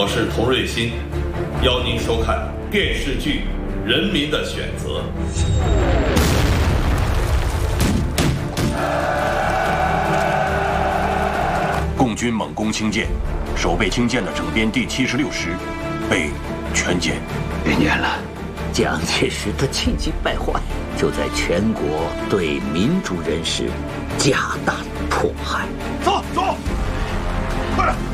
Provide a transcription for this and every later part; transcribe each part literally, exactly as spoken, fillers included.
我是童瑞新，邀您收看电视剧《人民的选择》。 共军猛攻清涧，守备清涧的整编第七十六师被全歼。 一年了，蒋介石的气急败坏，就在全国对民主人士加大迫害。 走走，快点！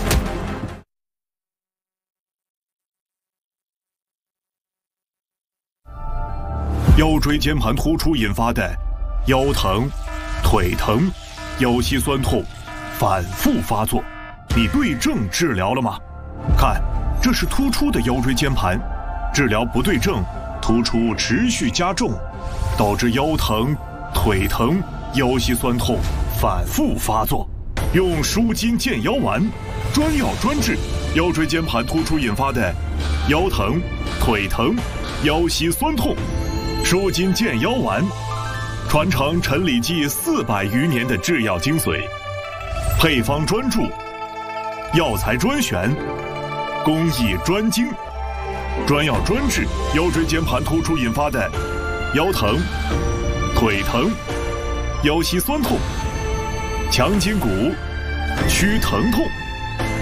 腰椎间盘突出引发的腰疼、腿疼、腰膝酸痛反复发作，你对症治疗了吗？看，这是突出的腰椎间盘，治疗不对症，突出持续加重，导致腰疼、腿疼、腰膝酸痛反复发作。用舒筋健腰丸，专药专治腰椎间盘突出引发的腰疼、腿疼、腰膝酸痛。舒筋健腰丸，传承陈李济四百余年的制药精髓，配方专注，药材专选，工艺专精，专药专治腰椎间盘突出引发的腰疼、腿疼、腰膝酸痛，强筋骨，祛疼痛。